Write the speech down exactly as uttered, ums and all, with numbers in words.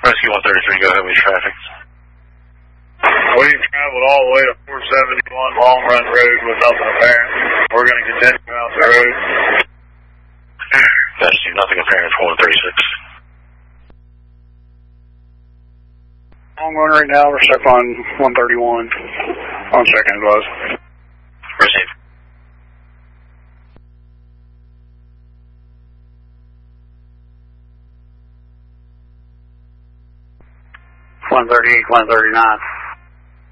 Rescue one thirty-three, go ahead with traffic. We traveled all the way to four seventy-one Long Run Road with nothing apparent. We're going to continue out the road. That's you, nothing apparent for one thirty-six. Long Run right now, we're stuck on one thirty-one. On second, Buzz. Receive. one thirty-eight, one thirty-nine.